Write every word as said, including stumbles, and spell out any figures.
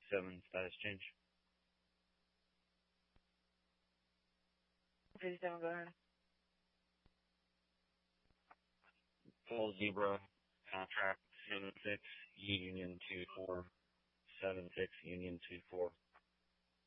fifty-seven, status change. fifty-seven, go ahead. Full Zebra, contract seven six, Union two four, seven six, Union two four.